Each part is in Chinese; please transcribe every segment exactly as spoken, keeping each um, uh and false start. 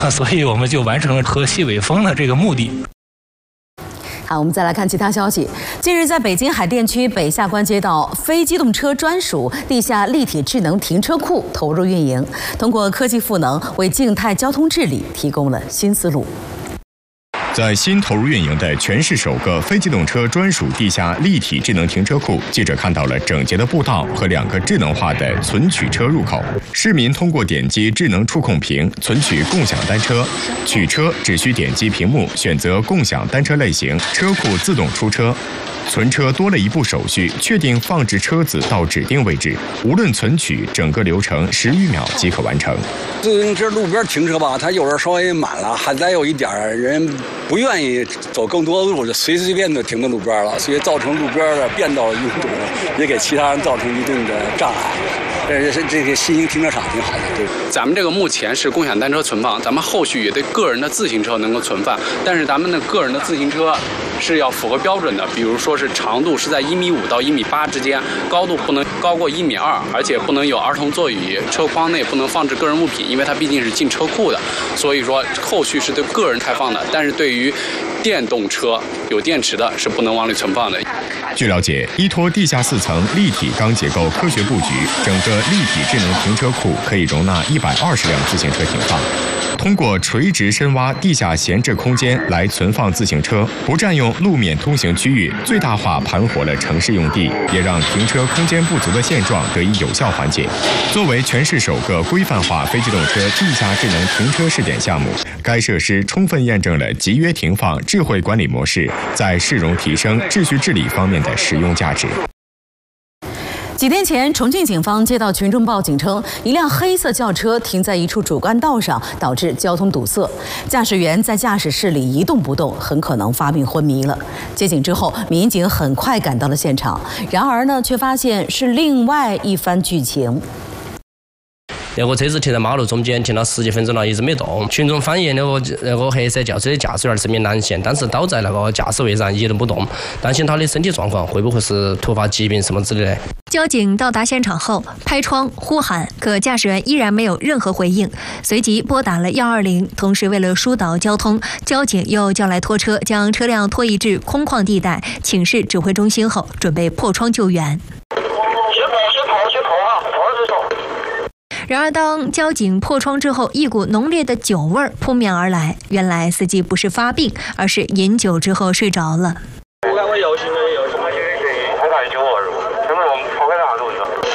啊，所以我们就完成了和系尾风的这个目的。 好，我们再来看其他消息。近日，在北京海淀区北下关街道，非机动车专属地下立体智能停车库投入运营，通过科技赋能，为静态交通治理提供了新思路。 在新投入运营的全市首个非机动车专属地下立体智能停车库，记者看到了整洁的步道和两个智能化的存取车入口。市民通过点击智能触控屏存取共享单车，取车只需点击屏幕选择共享单车类型，车库自动出车。 存车多了一步手续，确定放置车子到指定位置，无论存取，整个流程十余秒即可完成。 自行车路边停车吧，它有时候稍微满了，还再有一点人不愿意走更多的路，就随随便便停在路边了，所以造成路边的变道拥堵，也给其他人造成一定的障碍。 这是这个新型停车场挺好的，对。 咱们这个目前是共享单车存放，咱们后续也对个人的自行车能够存放，但是咱们的个人的自行车是要符合标准的，比如说是长度是在一米五到一米八之间，高度不能高过一米二，而且不能有儿童座椅，车筐内不能放置个人物品，因为它毕竟是进车库的，所以说后续是对个人开放的，但是对于电动车有电池的是不能往里存放的。 据了解，依托地下四层立体钢结构科学布局，整个立体智能停车库可以容纳一百二十辆自行车停放。通过垂直深挖地下闲置空间来存放自行车，不占用路面通行区域，最大化盘活了城市用地，也让停车空间不足的现状得以有效缓解。作为全市首个规范化非机动车地下智能停车试点项目，该设施充分验证了集约停放智慧管理模式在市容提升、秩序治理方面的实用价值。 几天前，重庆警方接到群众报警称，一辆黑色轿车停在一处主干道上，导致交通堵塞。驾驶员在驾驶室里一动不动，很可能发病昏迷了。接警之后，民警很快赶到了现场，然而呢，却发现是另外一番剧情。 那个车子停在马路中间，停了十几分钟了，一直没动。群众反映那个那个黑色轿车的驾驶员是名男性，当时倒在那个驾驶位上一动不动，担心他的身体状况会不会是突发疾病什么之类的。 交警到达现场后，拍窗呼喊，可驾驶员依然没有任何回应，随即拨打了一二零。同时，为了疏导交通，交警又叫来拖车，将车辆拖移至空旷地带，请示指挥中心后，准备破窗救援。 然而，当交警破窗之后，一股浓烈的酒味儿扑面而来。原来司机不是发病，而是饮酒之后睡着了。 我看我有心没有心，还看酒味是不？现在我们抛开啥东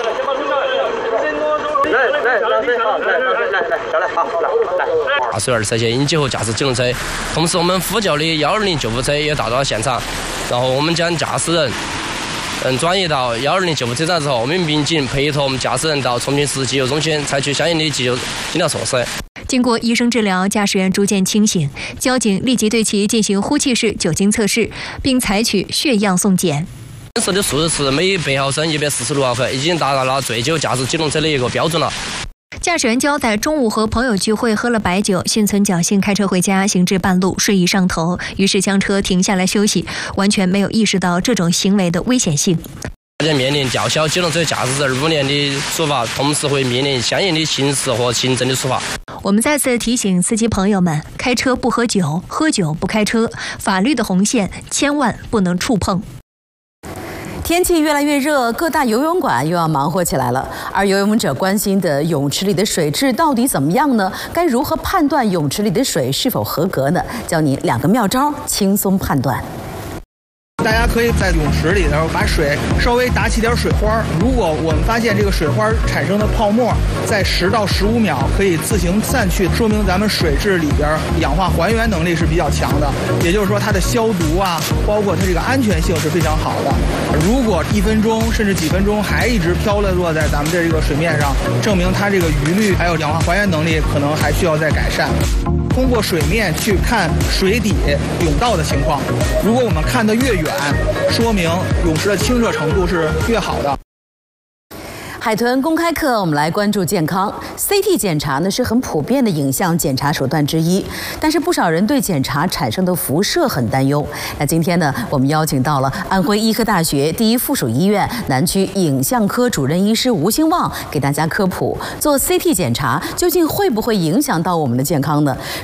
西？来来来来好，来来来来下来好来来。 驾驶员涉嫌饮酒后驾驶机动车，同时我们呼叫的幺二零救护车也到达了现场，然后我们将驾驶人。 嗯，转移到幺二零救护车站之后，我们民警陪同我们驾驶人到重庆市急救中心，采取相应的急救医疗措施。 经过医生治疗，驾驶员逐渐清醒，交警立即对其进行呼气式酒精测试，并采取血样送检。 当时的数值是每百毫升一百四十六毫克，已经达到了醉酒驾驶机动车的一个标准了。 驾驶员交代，中午和朋友聚会，喝了白酒，心存侥幸开车回家，行至半路睡意上头，于是将车停下来休息，完全没有意识到这种行为的危险性。 将面临吊销机动车驾驶证五年的处罚，同时会面临相应的刑事和行政的处罚。 我们再次提醒司机朋友们：开车不喝酒，喝酒不开车，法律的红线千万不能触碰。 天气越来越热，各大游泳馆又要忙活起来了。而游泳者关心的泳池里的水质到底怎么样呢？该如何判断泳池里的水是否合格呢？教你两个妙招，轻松判断。 大家可以在泳池里头把水稍微打起点水花，如果我们发现这个水花产生的泡沫在十到十五秒可以自行散去，说明咱们水质里边氧化还原能力是比较强的，也就是说它的消毒啊，包括它这个安全性是非常好的。如果一分钟甚至几分钟还一直飘了落在咱们这个水面上，证明它这个余氯还有氧化还原能力可能还需要再改善。 通过水面去看水底甬道的情况，如果我们看得越远，说明泳池的清澈程度是越好的。 海豚公开课，我们来关注健康。C T 检查呢是很普遍的影像检查手段之一，但是不少人对检查产生的辐射很担忧。那今天呢，我们邀请到了安徽医科大学第一附属医院南区影像科主任医师吴兴旺，给大家科普做 C T 检查究竟会不会影响到我们的健康呢？